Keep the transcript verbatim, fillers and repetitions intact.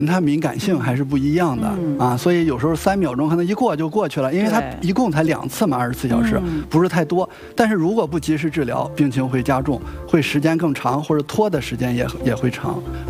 它敏感性还是不一样的、 嗯、 啊，所以有时候三秒钟可能一过就过去了，因为它一共才两次嘛，二十四小时、嗯、不是太多。但是如果不及时治疗，病情会加重，会时间更长，或者拖的时间也也会长。